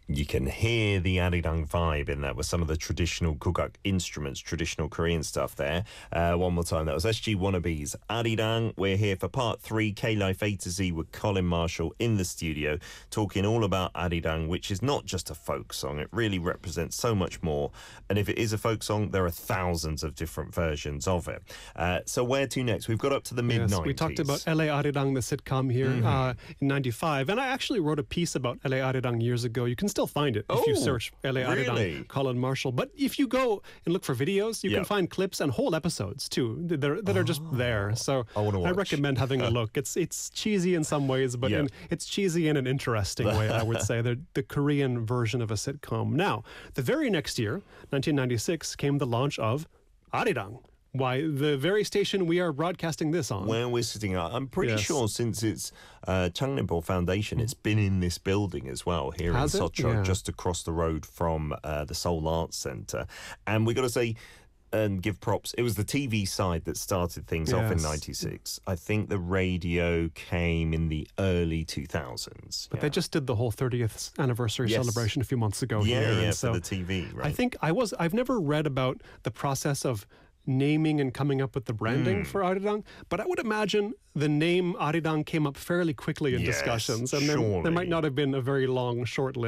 You can hear the Arirang vibe in that with some of the traditional Kugak instruments, traditional Korean stuff there. One more time, that was SG Wannabes, Arirang. We're here for part 3, K-Life A to Z with Colin Marshall in the studio, talking all about Arirang, which is not just a folk song. It really represents so much more. And if it is a folk song, there are thousands of different versions of it. So where to next? We've got up to the mid-90s. Yes, we talked about LA Arirang, the sitcom here in 95. And I actually wrote a piece about LA Arirang years ago. You can still find it if you search LA Arirang, Colin Marshall. But if you go and look for videos, you can find clips and whole episodes too that are just there. So I recommend having a look. It's cheesy in some ways, but it's cheesy in an interesting way, I would say. The Korean version of a sitcom. Now, the very next year, 1996, came the launch of Arirang. Why, the very station we are broadcasting this on. Where we're sitting at. I'm pretty sure since it's Changnyeonpo Foundation, it's been in this building as well, here in Seocho, just across the road from the Seoul Arts Centre. And we got to say, and give props, it was the TV side that started things off in 96. I think the radio came in the early 2000s. But they just did the whole 30th anniversary celebration a few months ago here. Yeah, so for the TV, right? I think I've never read about the process of naming and coming up with the branding for Arirang, but I would imagine the name Arirang came up fairly quickly in discussions, and there might not have been a very long, short list.